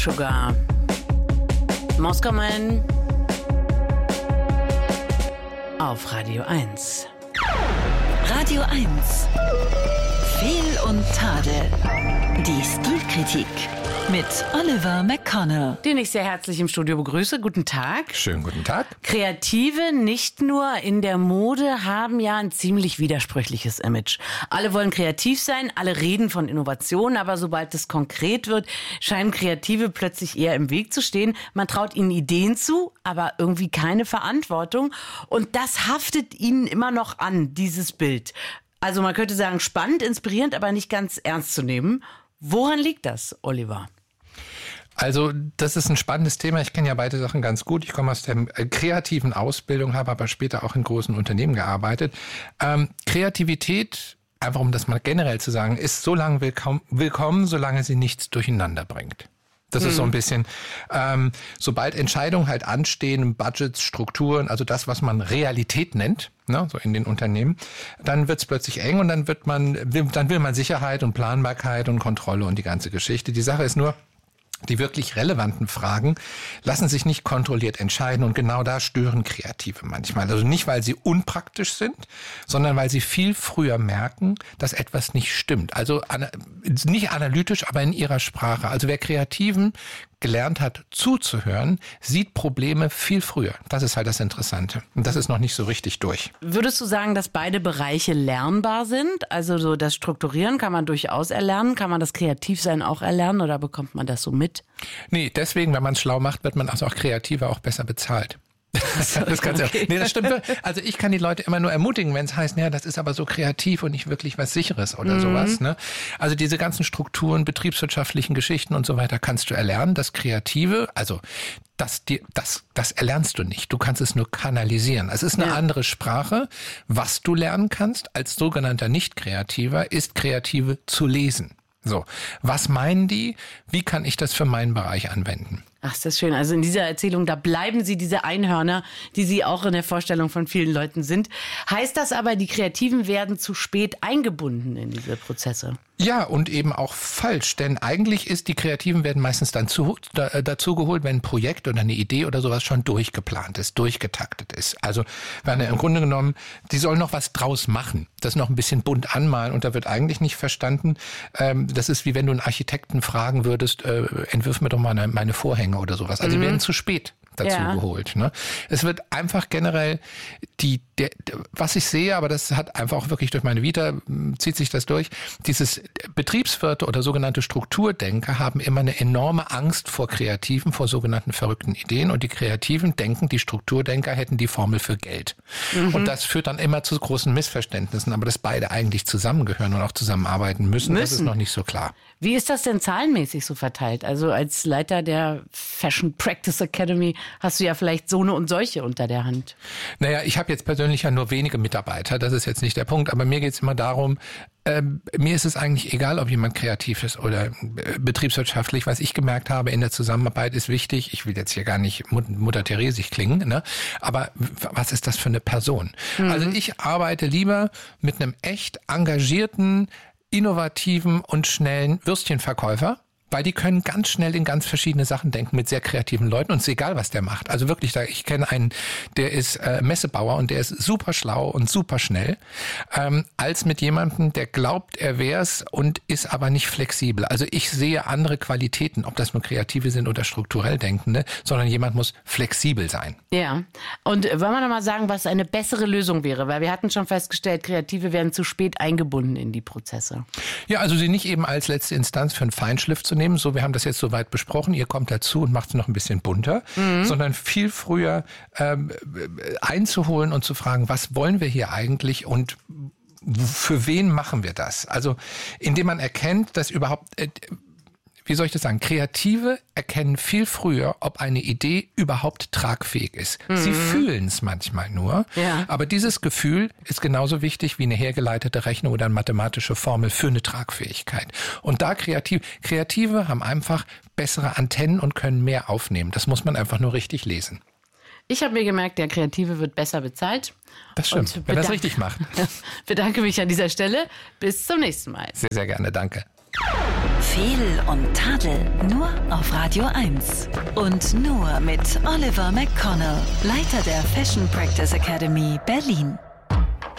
Sugar. Moskau Man auf Radio 1. Radio 1. Fehl und Tadel. Die Stilkritik mit Oliver McConnell. Den ich sehr herzlich im Studio begrüße. Guten Tag. Schönen guten Tag. Kreative, nicht nur in der Mode, haben ja ein ziemlich widersprüchliches Image. Alle wollen kreativ sein, alle reden von Innovation, aber sobald es konkret wird, scheinen Kreative plötzlich eher im Weg zu stehen. Man traut ihnen Ideen zu, aber irgendwie keine Verantwortung. Und das haftet ihnen immer noch an, dieses Bild. Also man könnte sagen, spannend, inspirierend, aber nicht ganz ernst zu nehmen. Woran liegt das, Oliver? Also das ist ein spannendes Thema. Ich kenne ja beide Sachen ganz gut. Ich komme aus der kreativen Ausbildung, habe aber später auch in großen Unternehmen gearbeitet. Kreativität, einfach um das mal generell zu sagen, ist so lange willkommen, solange sie nichts durcheinander bringt. Das ist so ein bisschen, sobald Entscheidungen halt anstehen, Budgets, Strukturen, also das, was man Realität nennt, ne, so in den Unternehmen, dann wird's plötzlich eng und dann will man Sicherheit und Planbarkeit und Kontrolle und die ganze Geschichte. Die Sache ist nur, die wirklich relevanten Fragen lassen sich nicht kontrolliert entscheiden und genau da stören Kreative manchmal. Also nicht, weil sie unpraktisch sind, sondern weil sie viel früher merken, dass etwas nicht stimmt. Also nicht analytisch, aber in ihrer Sprache. Also wer Kreativen gelernt hat zuzuhören, sieht Probleme viel früher. Das ist halt das Interessante. Und das ist noch nicht so richtig durch. Würdest du sagen, dass beide Bereiche lernbar sind? Also so das Strukturieren kann man durchaus erlernen. Kann man das Kreativsein auch erlernen oder bekommt man das so mit? Nee, deswegen, wenn man es schlau macht, wird man also auch kreativer, auch besser bezahlt. Das kann's okay. Ja. Nee, das stimmt. Also ich kann die Leute immer nur ermutigen, wenn es heißt, naja, das ist aber so kreativ und nicht wirklich was Sicheres oder sowas. Ne? Also diese ganzen Strukturen, betriebswirtschaftlichen Geschichten und so weiter kannst du erlernen. Das Kreative, also das erlernst du nicht. Du kannst es nur kanalisieren. Es ist eine andere Sprache. Was du lernen kannst als sogenannter Nicht-Kreativer, ist Kreative zu lesen. So, was meinen die? Wie kann ich das für meinen Bereich anwenden? Ach, ist das schön. Also in dieser Erzählung, da bleiben sie diese Einhörner, die sie auch in der Vorstellung von vielen Leuten sind. Heißt das aber, die Kreativen werden zu spät eingebunden in diese Prozesse? Ja, und eben auch falsch, denn eigentlich ist, die Kreativen werden meistens dann dazu geholt, wenn ein Projekt oder eine Idee oder sowas schon durchgeplant ist, durchgetaktet ist. Also im Grunde genommen, die sollen noch was draus machen, das noch ein bisschen bunt anmalen und da wird eigentlich nicht verstanden, das ist wie wenn du einen Architekten fragen würdest, entwirf mir doch mal meine Vorhänge oder sowas. Also die werden zu spät dazu geholt. Ne? Es wird einfach generell was ich sehe, aber das hat einfach auch wirklich durch meine Vita, zieht sich das durch, dieses Betriebswirte oder sogenannte Strukturdenker haben immer eine enorme Angst vor Kreativen, vor sogenannten verrückten Ideen und die Kreativen denken, die Strukturdenker hätten die Formel für Geld. Und das führt dann immer zu großen Missverständnissen, aber dass beide eigentlich zusammengehören und auch zusammenarbeiten müssen, das ist noch nicht so klar. Wie ist das denn zahlenmäßig so verteilt? Also als Leiter der Fashion Practice Academy hast du ja vielleicht so eine und solche unter der Hand. Naja, ich habe jetzt persönlich ja nur wenige Mitarbeiter, das ist jetzt nicht der Punkt, aber mir geht es immer darum, mir ist es eigentlich egal, ob jemand kreativ ist oder betriebswirtschaftlich. Was ich gemerkt habe in der Zusammenarbeit ist wichtig, ich will jetzt hier gar nicht Mutter Theresig klingen, ne? Aber was ist das für eine Person? Also ich arbeite lieber mit einem echt engagierten, innovativen und schnellen Würstchenverkäufer, weil die können ganz schnell in ganz verschiedene Sachen denken mit sehr kreativen Leuten und es ist egal, was der macht. Also wirklich, ich kenne einen, der ist Messebauer und der ist super schlau und super schnell, als mit jemandem, der glaubt, er wär's und ist aber nicht flexibel. Also ich sehe andere Qualitäten, ob das nur Kreative sind oder strukturell Denkende, sondern jemand muss flexibel sein. Ja, und wollen wir noch mal sagen, was eine bessere Lösung wäre? Weil wir hatten schon festgestellt, Kreative werden zu spät eingebunden in die Prozesse. Ja, also sie nicht eben als letzte Instanz für einen Feinschliff zu nehmen, so wir haben das jetzt soweit besprochen, ihr kommt dazu und macht es noch ein bisschen bunter, sondern viel früher einzuholen und zu fragen, was wollen wir hier eigentlich und für wen machen wir das? Also indem man erkennt, dass überhaupt, wie soll ich das sagen, Kreative erkennen viel früher, ob eine Idee überhaupt tragfähig ist. Sie fühlen es manchmal nur, aber dieses Gefühl ist genauso wichtig wie eine hergeleitete Rechnung oder eine mathematische Formel für eine Tragfähigkeit. Und da Kreative haben einfach bessere Antennen und können mehr aufnehmen. Das muss man einfach nur richtig lesen. Ich habe mir gemerkt, der Kreative wird besser bezahlt. Das stimmt, wenn er es richtig macht. Bedanke mich an dieser Stelle. Bis zum nächsten Mal. Sehr, sehr gerne, danke. Fehl und Tadel. Nur auf Radio 1. Und nur mit Oliver McConnell, Leiter der Fashion Practice Academy Berlin.